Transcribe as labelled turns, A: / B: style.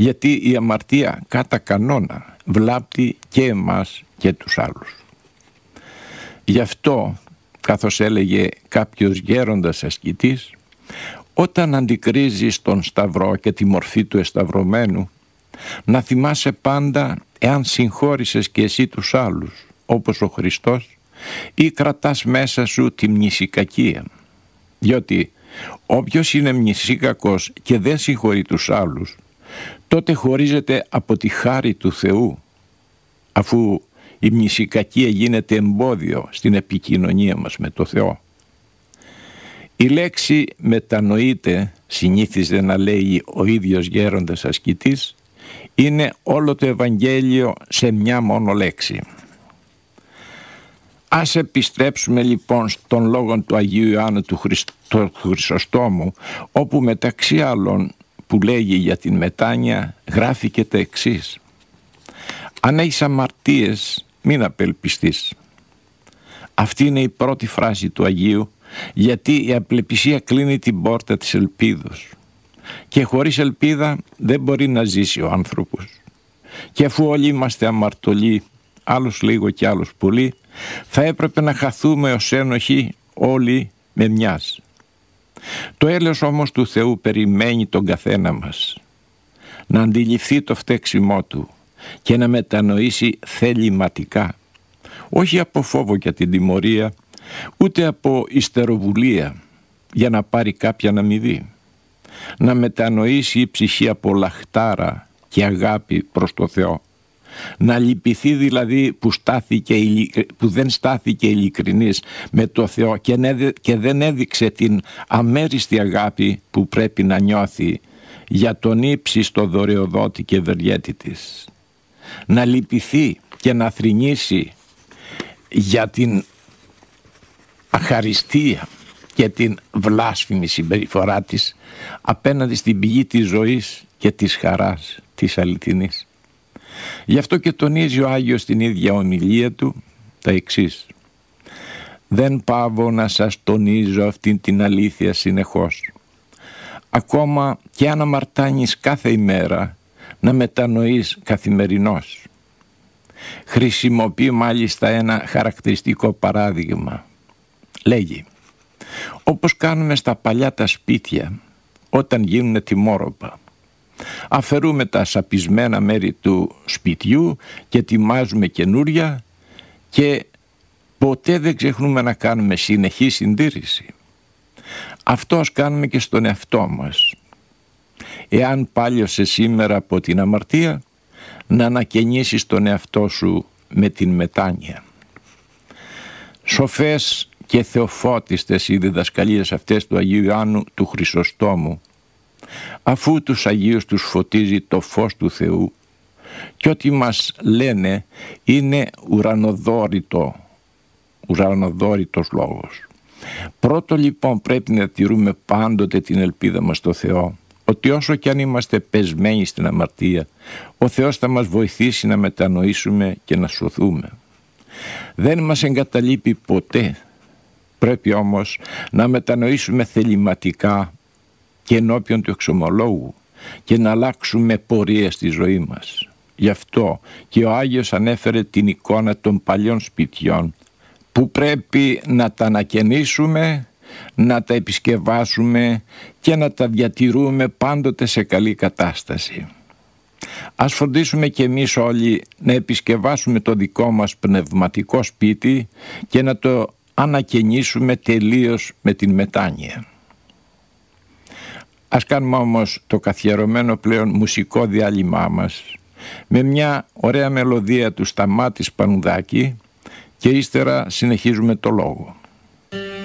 A: γιατί η αμαρτία κατά κανόνα βλάπτει και εμάς και τους άλλους. Γι' αυτό, καθώς έλεγε κάποιος γέροντας ασκητής, όταν αντικρίζεις τον σταυρό και τη μορφή του εσταυρωμένου, να θυμάσαι πάντα εάν συγχώρησες και εσύ τους άλλους, όπως ο Χριστός, ή κρατάς μέσα σου τη μνησικακία. Διότι όποιος είναι μνησίκακος και δεν συγχωρεί τους άλλους, τότε χωρίζεται από τη χάρη του Θεού, αφού η μνησικακία γίνεται εμπόδιο στην επικοινωνία μας με το Θεό. Η λέξη μετανοείται, συνήθιζε να λέει ο ίδιος γέροντας ασκητής, είναι όλο το Ευαγγέλιο σε μια μόνο λέξη. Ας επιστρέψουμε λοιπόν στον λόγο του Αγίου Ιωάννου του Χρυσοστόμου, όπου μεταξύ άλλων που λέγει για την μετάνοια γράφει και τα εξής: «Αν έχεις αμαρτίες, μην απελπιστείς». Αυτή είναι η πρώτη φράση του Αγίου, γιατί η απελπισία κλείνει την πόρτα της ελπίδος. Και χωρίς ελπίδα δεν μπορεί να ζήσει ο άνθρωπος. Και αφού όλοι είμαστε αμαρτωλοί, άλλος λίγο και άλλος πολύ, θα έπρεπε να χαθούμε ως ένοχοι όλοι με μιας. Το έλεος όμως του Θεού περιμένει τον καθένα μας να αντιληφθεί το φταίξιμό του και να μετανοήσει θεληματικά, όχι από φόβο για την τιμωρία, ούτε από ιστεροβουλία για να πάρει κάποια αμοιβή. Να μετανοήσει η ψυχή από λαχτάρα και αγάπη προς το Θεό. Να λυπηθεί δηλαδή που δεν στάθηκε ειλικρινής με το Θεό και δεν έδειξε την αμέριστη αγάπη που πρέπει να νιώθει για τον ύψιστο δωρεοδότη και ευεργέτη της. Να λυπηθεί και να θρηνήσει για την αχαριστία και την βλάσφημη συμπεριφορά της απέναντι στην πηγή της ζωής και της χαράς της αληθινής. Γι' αυτό και τονίζει ο Άγιος στην ίδια ομιλία του τα εξής: «Δεν παύω να σας τονίζω αυτήν την αλήθεια συνεχώς. Ακόμα και αν αμαρτάνεις κάθε ημέρα, να μετανοείς καθημερινώς». Χρησιμοποιεί μάλιστα ένα χαρακτηριστικό παράδειγμα. Λέγει: «Όπως κάνουμε στα παλιά τα σπίτια όταν γίνουν τιμόρροπα. Αφαιρούμε τα σαπισμένα μέρη του σπιτιού και ετοιμάζουμε καινούρια και ποτέ δεν ξεχνούμε να κάνουμε συνεχή συντήρηση. Αυτός κάνουμε και στον εαυτό μας. Εάν πάλιωσε σήμερα από την αμαρτία, να ανακαινήσεις τον εαυτό σου με την μετάνοια». Σοφές και θεοφώτιστες οι διδασκαλίες αυτές του Αγίου Ιωάννου του Χρυσοστόμου, αφού τους Αγίους τους φωτίζει το φως του Θεού και ό,τι μας λένε είναι ουρανοδόρητος λόγος. Πρώτο λοιπόν πρέπει να τηρούμε πάντοτε την ελπίδα μας στο Θεό, ότι όσο κι αν είμαστε πεσμένοι στην αμαρτία, ο Θεός θα μας βοηθήσει να μετανοήσουμε και να σωθούμε. Δεν μας εγκαταλείπει ποτέ. Πρέπει όμως να μετανοήσουμε θεληματικά και ενώπιον του εξομολόγου και να αλλάξουμε πορεία στη ζωή μας. Γι' αυτό και ο Άγιος ανέφερε την εικόνα των παλιών σπιτιών που πρέπει να τα ανακαινήσουμε, να τα επισκευάσουμε και να τα διατηρούμε πάντοτε σε καλή κατάσταση. Ας φροντίσουμε και εμείς όλοι να επισκευάσουμε το δικό μας πνευματικό σπίτι και να το ανακαινήσουμε τελείως με την μετάνοια. Ας κάνουμε όμως το καθιερωμένο πλέον μουσικό διάλειμμά μας με μια ωραία μελωδία του Σταμάτη Σπανουδάκη και ύστερα συνεχίζουμε το λόγο.